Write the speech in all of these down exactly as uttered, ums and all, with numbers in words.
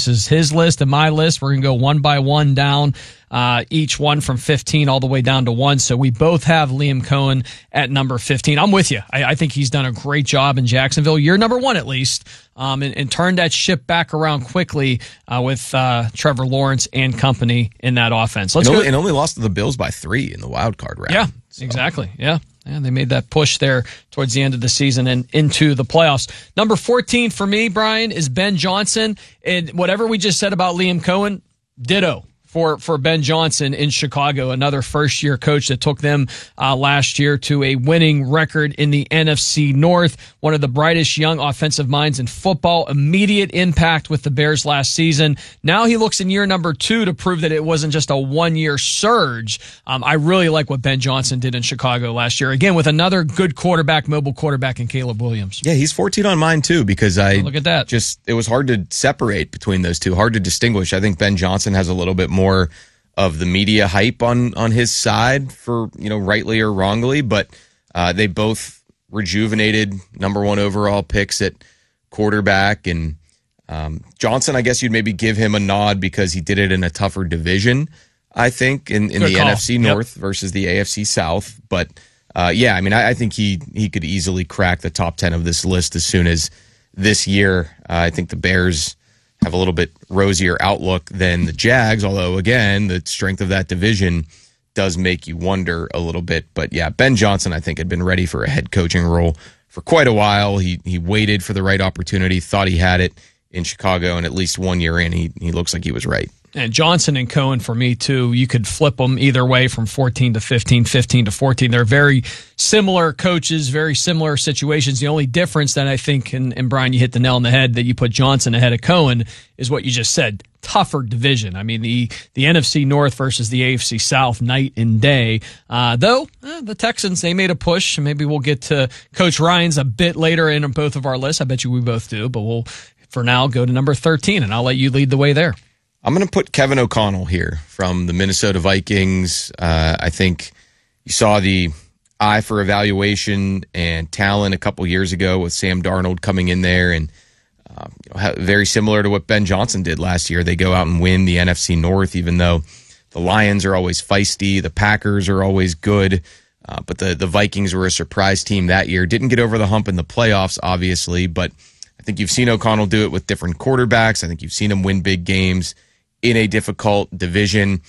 This is his list and my list. We're going to go one by one down, uh, each one from fifteen all the way down to one. So we both have Liam Cohen at number fifteen. I'm with you. I, I think he's done a great job in Jacksonville. You're number one, at least, um, and, and turned that ship back around quickly uh, with uh, Trevor Lawrence and company in that offense. Let's and, go. only, and only lost to the Bills by three in the wild card round. Yeah, so. exactly. Yeah. And they made that push there towards the end of the season and into the playoffs. Number fourteen for me, Brian, is Ben Johnson. And whatever we just said about Liam Cohen, ditto for, for Ben Johnson in Chicago, another first-year coach that took them uh, last year to a winning record in the N F C North. One of the brightest young offensive minds in football. Immediate impact with the Bears last season. Now he looks in year number two to prove that it wasn't just a one-year surge. Um, I really like what Ben Johnson did in Chicago last year. Again, with another good quarterback, mobile quarterback in Caleb Williams. Yeah, he's fourteen on mine too because I oh, look at that. Just it was hard to separate between those two, hard to distinguish. I think Ben Johnson has a little bit more of the media hype on on his side for, you know, rightly or wrongly, but uh, they both rejuvenated number one overall picks at quarterback. And um, Johnson, I guess you'd maybe give him a nod because he did it in a tougher division, I think, in, in the call. N F C North Yep. versus the A F C South. But uh, yeah, I mean, I, I think he he could easily crack the top ten of this list as soon as this year. Uh, I think the Bears have a little bit rosier outlook than the Jags, although, again, the strength of that division does make you wonder a little bit. But, yeah, Ben Johnson, I think, had been ready for a head coaching role for quite a while. He he waited for the right opportunity, thought he had it in Chicago, and at least one year in, he, he looks like he was right. And Johnson and Cohen, for me, too, you could flip them either way from fourteen to fifteen, fifteen to fourteen. They're very similar coaches, very similar situations. The only difference that I think, and, and Brian, you hit the nail on the head, that you put Johnson ahead of Cohen is what you just said. Tougher division. I mean, the, the N F C North versus the A F C South, night and day. Uh, though, eh, the Texans, they made a push. Maybe we'll get to Coach Ryan's a bit later in both of our lists. I bet you we both do. But we'll, for now, go to number thirteen, and I'll let you lead the way there. I'm going to put Kevin O'Connell here from the Minnesota Vikings. Uh, I think you saw the eye for evaluation and talent a couple years ago with Sam Darnold coming in there, and uh, you know, very similar to what Ben Johnson did last year. They go out and win the N F C North, even though the Lions are always feisty, the Packers are always good, uh, but the, the Vikings were a surprise team that year. Didn't get over the hump in the playoffs, obviously, but I think you've seen O'Connell do it with different quarterbacks. I think you've seen him win big games in a difficult division.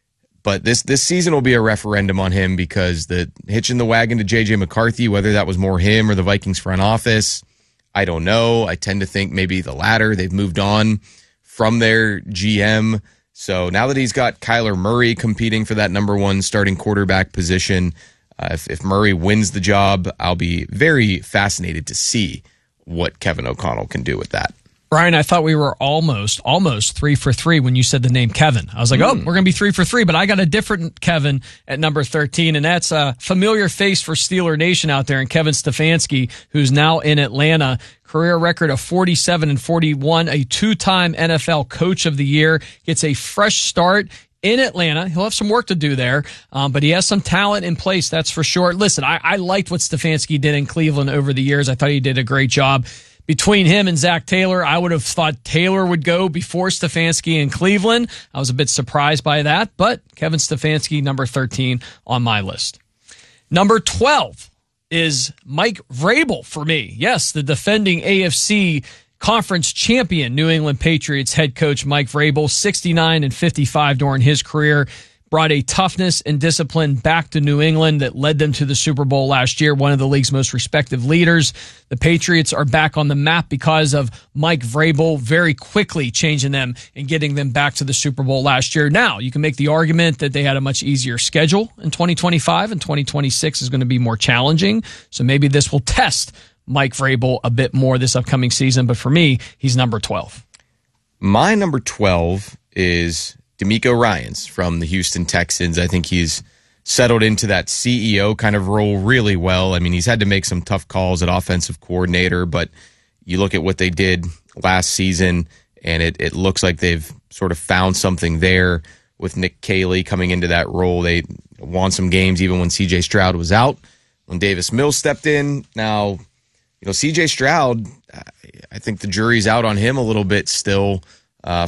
But this this season will be a referendum on him because the hitching the wagon to J J McCarthy, whether that was more him or the Vikings front office, I don't know. I tend to think maybe the latter. They've moved on from their G M. So now that he's got Kyler Murray competing for that number one starting quarterback position, uh, if, if Murray wins the job, I'll be very fascinated to see what Kevin O'Connell can do with that. Brian, I thought we were almost, almost three for three when you said the name Kevin. I was like, mm. oh, we're going to be three for three, but I got a different Kevin at number thirteen, and that's a familiar face for Steeler Nation out there, and Kevin Stefanski, who's now in Atlanta. Career record of forty-seven and forty-one, a two-time N F L Coach of the Year, gets a fresh start in Atlanta. He'll have some work to do there, um, but he has some talent in place, that's for sure. Listen, I, I liked what Stefanski did in Cleveland over the years. I thought he did a great job. Between him and Zach Taylor, I would have thought Taylor would go before Stefanski in Cleveland. I was a bit surprised by that, but Kevin Stefanski, number thirteen on my list. Number twelve is Mike Vrabel for me. Yes, the defending A F C Conference champion, New England Patriots head coach Mike Vrabel, sixty-nine and fifty-five during his career. Brought a toughness and discipline back to New England that led them to the Super Bowl last year, one of the league's most respected leaders. The Patriots are back on the map because of Mike Vrabel very quickly changing them and getting them back to the Super Bowl last year. Now, you can make the argument that they had a much easier schedule in twenty twenty-five, and twenty twenty-six is going to be more challenging. So maybe this will test Mike Vrabel a bit more this upcoming season. But for me, he's number twelve. My number twelve is DeMeco Ryans from the Houston Texans. I think he's settled into that C E O kind of role really well. I mean, he's had to make some tough calls at offensive coordinator, but you look at what they did last season, and it, it looks like they've sort of found something there with Nick Caley coming into that role. They won some games even when C J Stroud was out, when Davis Mills stepped in. Now, you know, C J Stroud, I think the jury's out on him a little bit still